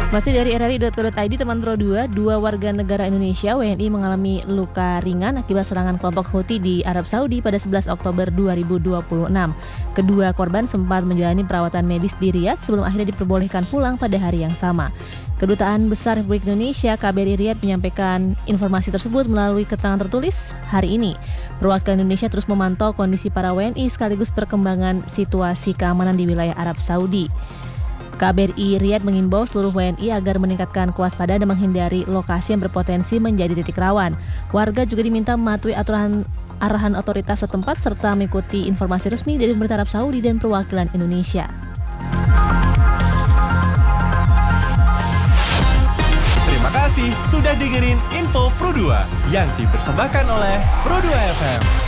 Masih dari rri.co.id, teman Pro 2, dua warga negara Indonesia WNI mengalami luka ringan akibat serangan kelompok Houthi di Arab Saudi pada 11 Oktober 2026. Kedua korban sempat menjalani perawatan medis di Riyadh sebelum akhirnya diperbolehkan pulang pada hari yang sama. Kedutaan Besar Republik Indonesia KBRI Riyadh menyampaikan informasi tersebut melalui keterangan tertulis hari ini. Perwakilan Indonesia terus memantau kondisi para WNI sekaligus perkembangan situasi keamanan di wilayah Arab Saudi. KBRI Riyadh mengimbau seluruh WNI agar meningkatkan kewaspadaan dan menghindari lokasi yang berpotensi menjadi titik rawan. Warga juga diminta mematuhi arahan otoritas setempat serta mengikuti informasi resmi dari pemerintah Arab Saudi dan perwakilan Indonesia. Terima kasih sudah dengerin Info Pro 2 yang dipersembahkan oleh Pro 2 FM.